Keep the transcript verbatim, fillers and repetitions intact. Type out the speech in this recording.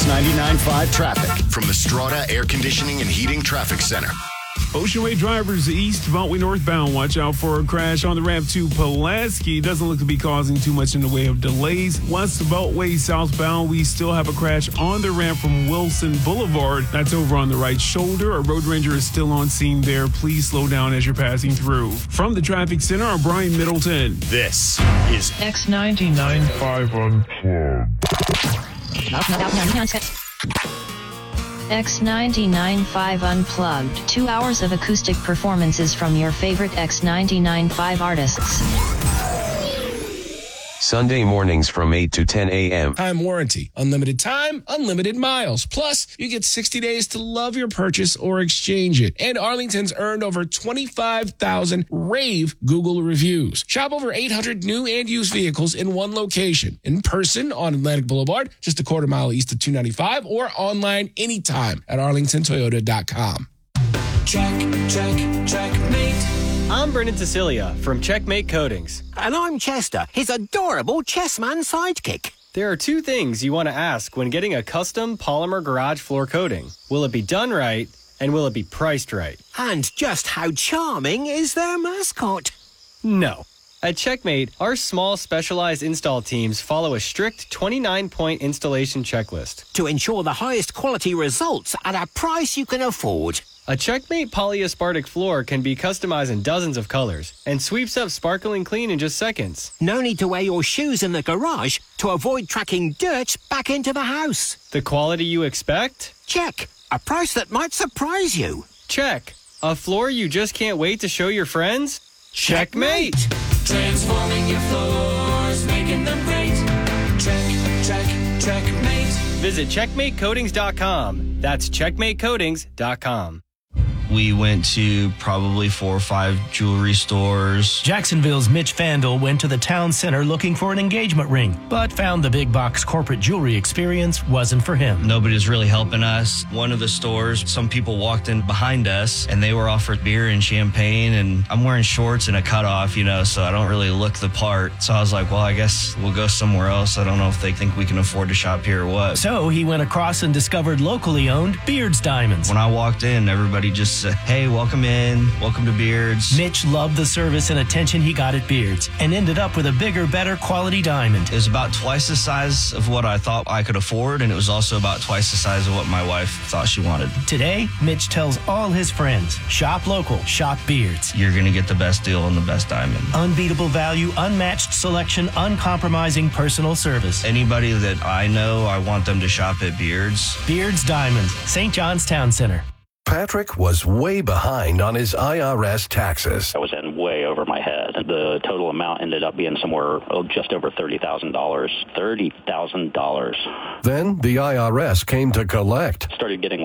X ninety-nine point five traffic from the Strata Air Conditioning and Heating Traffic Center. Ocean Way drivers east, Beltway northbound. Watch out for a crash on the ramp to Pulaski. Doesn't look to be causing too much in the way of delays. West Beltway southbound, we still have a crash on the ramp from Wilson Boulevard. That's over on the right shoulder. A road ranger is still on scene there. Please slow down as you're passing through. From the traffic center, I'm Brian Middleton. This is X ninety-nine point five Unplugged. X ninety-nine point five Unplugged. Two hours of acoustic performances from your favorite X ninety-nine point five artists. Sunday mornings from eight to ten a.m. Time warranty. Unlimited time, unlimited miles. Plus, you get sixty days to love your purchase or exchange it. And Arlington's earned over twenty-five thousand rave Google reviews. Shop over eight hundred new and used vehicles in one location. In person on Atlantic Boulevard, just a quarter mile east of two ninety-five, or online anytime at arlington toyota dot com. Check, check, checkmate. I'm Brendan Cecilia from Checkmate Coatings. And I'm Chester, his adorable chessman sidekick. There are two things you want to ask when getting a custom polymer garage floor coating. Will it be done right, and will it be priced right? And just how charming is their mascot? No. At Checkmate, our small specialized install teams follow a strict twenty-nine point installation checklist to ensure the highest quality results at a price you can afford. A Checkmate polyaspartic floor can be customized in dozens of colors and sweeps up sparkling clean in just seconds. No need to wear your shoes in the garage to avoid tracking dirt back into the house. The quality you expect? Check. A price that might surprise you. Check. A floor you just can't wait to show your friends? Checkmate! Transforming your floors, making them great. Check, check, checkmate. Visit checkmate coatings dot com. That's checkmate coatings dot com. We went to probably four or five jewelry stores. Jacksonville's Mitch Fandel went to the town center looking for an engagement ring, but found the big box corporate jewelry experience wasn't for him. Nobody's really helping us. One of the stores, some people walked in behind us and they were offered beer and champagne, and I'm wearing shorts and a cutoff, you know, so I don't really look the part. So I was like, well, I guess we'll go somewhere else. I don't know if they think we can afford to shop here or what. So he went across and discovered locally owned Beards Diamonds. When I walked in, everybody just said, hey, welcome in, welcome to Beards. Mitch loved the service and attention he got at Beards and ended up with a bigger, better quality diamond. It was about twice the size of what I thought I could afford, and it was also about twice the size of what my wife thought she wanted. Today, Mitch tells all his friends, shop local, shop Beards. You're going to get the best deal and the best diamond. Unbeatable value, unmatched selection, uncompromising personal service. Anybody that I know, I want them to shop at Beards. Beards Diamonds, Saint John's Town Center. Patrick was way behind on his I R S taxes. I was in way over my head. The total amount ended up being somewhere oh, just over thirty thousand dollars. thirty thousand dollars. Then the I R S came to collect. Started getting